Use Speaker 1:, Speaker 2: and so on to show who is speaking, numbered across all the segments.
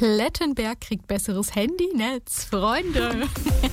Speaker 1: Plettenberg kriegt besseres Handynetz. Freunde!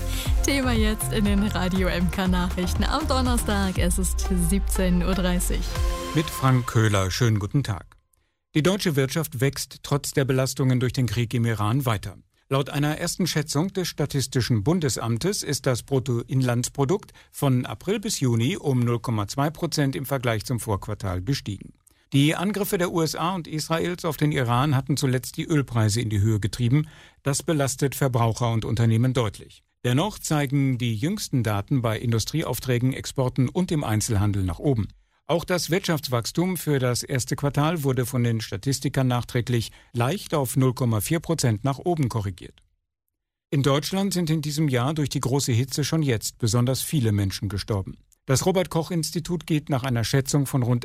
Speaker 1: Thema jetzt in den Radio MK Nachrichten am Donnerstag. Es ist 17:30 Uhr.
Speaker 2: Mit Frank Köhler. Schönen guten Tag. Die deutsche Wirtschaft wächst trotz der Belastungen durch den Krieg im Iran weiter. Laut einer ersten Schätzung des Statistischen Bundesamtes ist das Bruttoinlandsprodukt von April bis Juni um 0,2% im Vergleich zum Vorquartal gestiegen. Die Angriffe der USA und Israels auf den Iran hatten zuletzt die Ölpreise in die Höhe getrieben. Das belastet Verbraucher und Unternehmen deutlich. Dennoch zeigen die jüngsten Daten bei Industrieaufträgen, Exporten und im Einzelhandel nach oben. Auch das Wirtschaftswachstum für das erste Quartal wurde von den Statistikern nachträglich leicht auf 0,4% nach oben korrigiert. In Deutschland sind in diesem Jahr durch die große Hitze schon jetzt besonders viele Menschen gestorben. Das Robert-Koch-Institut geht nach einer Schätzung von rund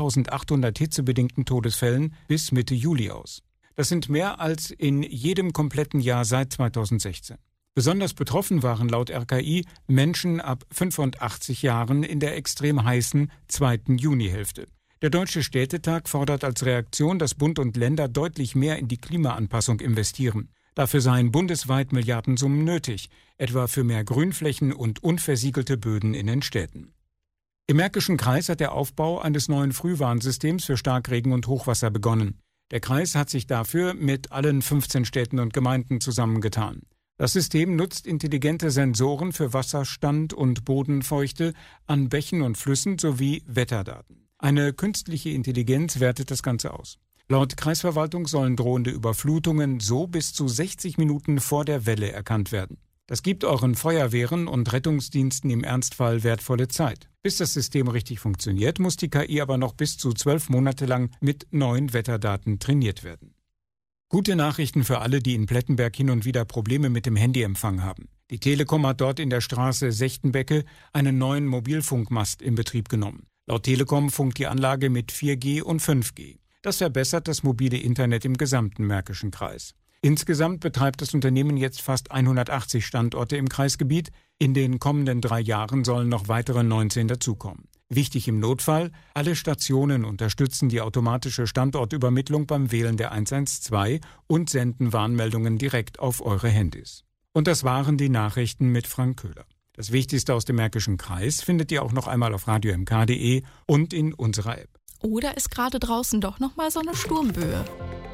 Speaker 2: 9.800 hitzebedingten Todesfällen bis Mitte Juli aus. Das sind mehr als in jedem kompletten Jahr seit 2016. Besonders betroffen waren laut RKI Menschen ab 85 Jahren in der extrem heißen zweiten Junihälfte. Der Deutsche Städtetag fordert als Reaktion, dass Bund und Länder deutlich mehr in die Klimaanpassung investieren. Dafür seien bundesweit Milliardensummen nötig, etwa für mehr Grünflächen und unversiegelte Böden in den Städten. Im Märkischen Kreis hat der Aufbau eines neuen Frühwarnsystems für Starkregen und Hochwasser begonnen. Der Kreis hat sich dafür mit allen 15 Städten und Gemeinden zusammengetan. Das System nutzt intelligente Sensoren für Wasserstand und Bodenfeuchte an Bächen und Flüssen sowie Wetterdaten. Eine künstliche Intelligenz wertet das Ganze aus. Laut Kreisverwaltung sollen drohende Überflutungen so bis zu 60 Minuten vor der Welle erkannt werden. Das gibt euren Feuerwehren und Rettungsdiensten im Ernstfall wertvolle Zeit. Bis das System richtig funktioniert, muss die KI aber noch bis zu 12 Monate lang mit neuen Wetterdaten trainiert werden. Gute Nachrichten für alle, die in Plettenberg hin und wieder Probleme mit dem Handyempfang haben. Die Telekom hat dort in der Straße Sechtenbecke einen neuen Mobilfunkmast in Betrieb genommen. Laut Telekom funkt die Anlage mit 4G und 5G. Das verbessert das mobile Internet im gesamten Märkischen Kreis. Insgesamt betreibt das Unternehmen jetzt fast 180 Standorte im Kreisgebiet. In den kommenden 3 Jahren sollen noch weitere 19 dazukommen. Wichtig im Notfall, alle Stationen unterstützen die automatische Standortübermittlung beim Wählen der 112 und senden Warnmeldungen direkt auf eure Handys. Und das waren die Nachrichten mit Frank Köhler. Das Wichtigste aus dem Märkischen Kreis findet ihr auch noch einmal auf radiomk.de und in unserer App.
Speaker 1: Oder ist gerade draußen doch noch mal so eine Sturmböe?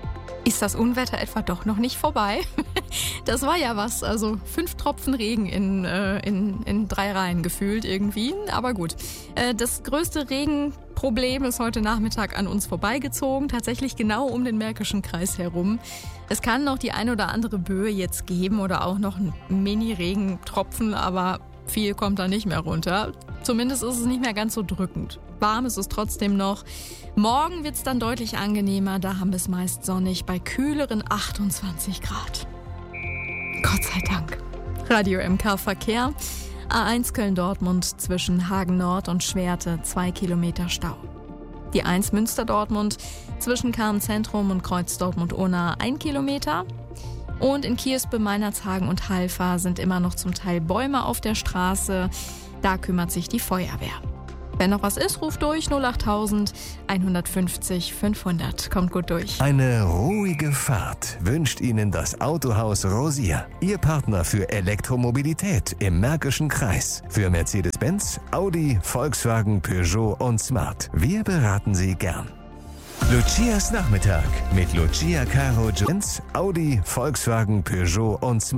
Speaker 1: Ist das Unwetter etwa doch noch nicht vorbei? Das war ja was, also 5 Tropfen Regen in 3 Reihen gefühlt irgendwie, aber gut. Das größte Regenproblem ist heute Nachmittag an uns vorbeigezogen, tatsächlich genau um den Märkischen Kreis herum. Es kann noch die ein oder andere Böe jetzt geben oder auch noch ein Mini-Regentropfen, aber viel kommt da nicht mehr runter. Zumindest ist es nicht mehr ganz so drückend. Warm ist es trotzdem noch. Morgen wird es dann deutlich angenehmer. Da haben wir es meist sonnig bei kühleren 28 Grad. Gott sei Dank. Radio MK Verkehr. A1 Köln-Dortmund zwischen Hagen Nord und Schwerte 2 Kilometer Stau. Die 1 Münster-Dortmund zwischen Kahn-Zentrum und Kreuz Dortmund-Unna 1 Kilometer. Und in Kiespe, Meinerzhagen und Halfa sind immer noch zum Teil Bäume auf der Straße. Da kümmert sich die Feuerwehr. Wenn noch was ist, ruft durch 08000 150 500. Kommt gut durch.
Speaker 3: Eine ruhige Fahrt wünscht Ihnen das Autohaus Rosier. Ihr Partner für Elektromobilität im Märkischen Kreis. Für Mercedes-Benz, Audi, Volkswagen, Peugeot und Smart. Wir beraten Sie gern. Lucias Nachmittag mit Lucia Caro Jones, Audi, Volkswagen, Peugeot und Smart.